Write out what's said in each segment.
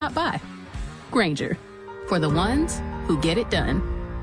by. Grainger, for the ones who get it done.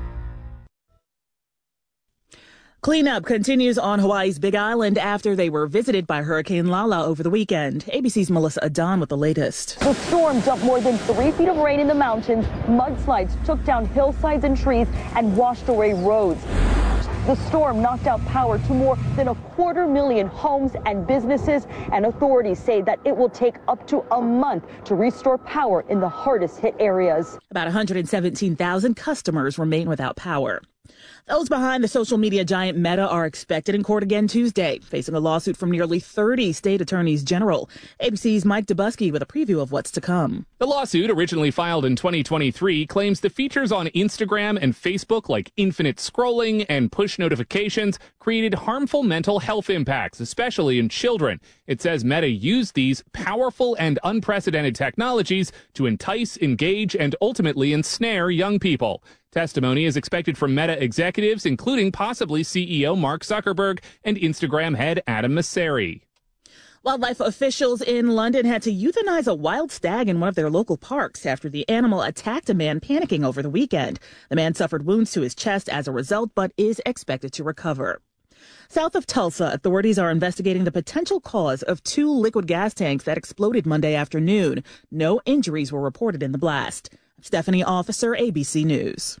Cleanup continues on Hawaii's Big Island after they were visited by Hurricane Lala over the weekend. ABC's Melissa Adon with the latest. The storm dumped more than 3 feet of rain in the mountains. Mudslides took down hillsides and trees and washed away roads. The storm knocked out power to more than 250,000 homes and businesses, and authorities say that it will take up to a month to restore power in the hardest hit areas. About 117,000 customers remain without power. Those behind the social media giant Meta are expected in court again Tuesday, facing a lawsuit from nearly 30 state attorneys general. ABC's Mike Dubusky with a preview of what's to come. The lawsuit, originally filed in 2023, claims the features on Instagram and Facebook, like infinite scrolling and push notifications, created harmful mental health impacts, especially in children. It says Meta used these powerful and unprecedented technologies to entice, engage, and ultimately ensnare young people. Testimony is expected from Meta executives, including possibly CEO Mark Zuckerberg and Instagram head Adam Mosseri. Wildlife officials in London had to euthanize a wild stag in one of their local parks after the animal attacked a man panicking over the weekend. The man suffered wounds to his chest as a result, but is expected to recover. South of Tulsa, authorities are investigating the potential cause of 2 liquid gas tanks that exploded Monday afternoon. No injuries were reported in the blast. Stephanie Officer, ABC News.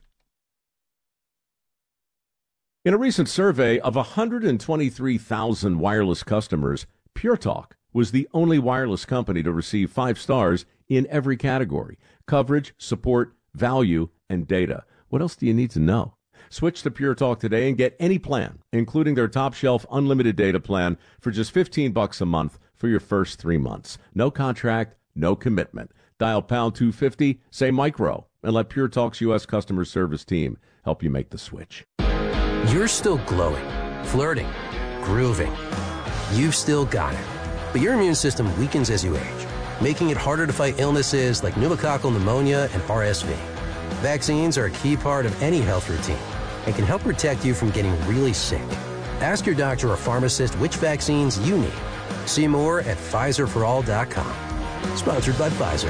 In a recent survey of 123,000 wireless customers, Pure Talk was the only wireless company to receive 5 stars in every category: coverage, support, value, and data. What else do you need to know? Switch to Pure Talk today and get any plan, including their top shelf unlimited data plan, for just $15 a month for your first 3 months. No contract, no commitment. Dial pound 250, say micro, and let Pure Talk's U.S. customer service team help you make the switch. You're still glowing, flirting, grooving. You've still got it. But your immune system weakens as you age, making it harder to fight illnesses like pneumococcal pneumonia and RSV. Vaccines are a key part of any health routine and can help protect you from getting really sick. Ask your doctor or pharmacist which vaccines you need. See more at PfizerForAll.com. Sponsored by Pfizer.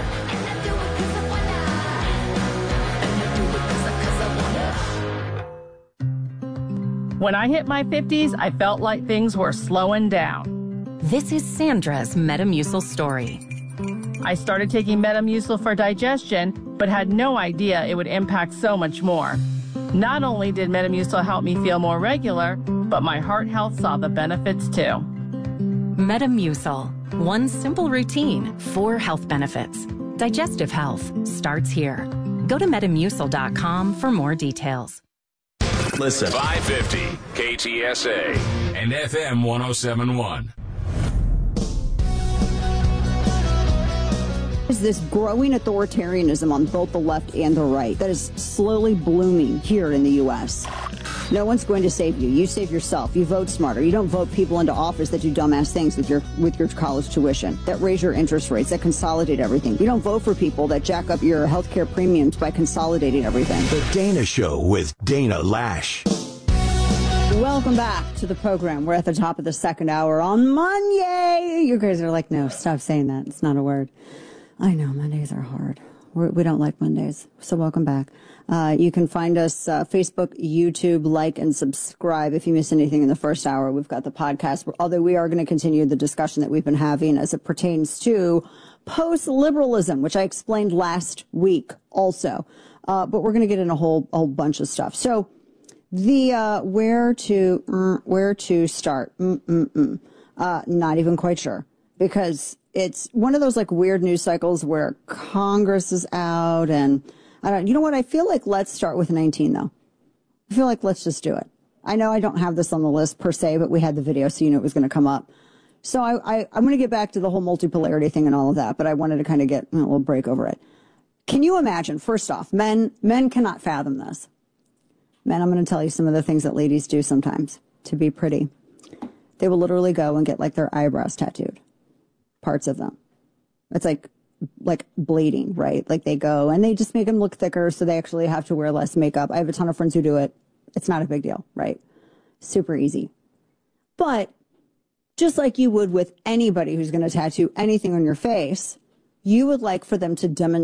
When I hit my 50s, I felt like things were slowing down. This is Sandra's Metamucil story. I started taking Metamucil for digestion, but had no idea it would impact so much more. Not only did Metamucil help me feel more regular, but my heart health saw the benefits too. Metamucil. One simple routine, 4 health benefits. Digestive health starts here. Go to Metamucil.com for more details. Listen. 550 KTSA and FM 1071. Is this growing authoritarianism on both the left and the right that is slowly blooming here in the U.S. No one's going to save you. You save yourself. You vote smarter. You don't vote people into office that do dumbass things with your college tuition, that raise your interest rates, that consolidate everything. You don't vote for people that jack up your health care premiums by consolidating everything. The Dana Show with Dana Lash. Welcome back to the program. We're at the top of the second hour on Monday. You guys are like, no, stop saying that. It's not a word. I know, Mondays are hard. We don't like Mondays. So welcome back. You can find us Facebook, YouTube, like, and subscribe. If you miss anything in the first hour, we've got the podcast. Although we are going to continue the discussion that we've been having as it pertains to post-liberalism, which I explained last week also. But we're going to get in a whole bunch of stuff. So the where to start? Not even quite sure, because it's one of those like weird news cycles where Congress is out and you know what? I feel like let's start with 19 though. I feel like let's just do it. I know I don't have this on the list per se, but we had the video, so you know it was going to come up. So I'm going to get back to the whole multipolarity thing and all of that, but I wanted to kind of get a little break over it. Can you imagine, first off, men cannot fathom this. Men, I'm going to tell you some of the things that ladies do sometimes to be pretty. They will literally go and get like their eyebrows tattooed. Parts of them. It's like bleeding, right? Like they go and they just make them look thicker, so they actually have to wear less makeup. I have a ton of friends who do it. It's not a big deal, right? Super easy. But just like you would with anybody who's going to tattoo anything on your face, you would like for them to demonstrate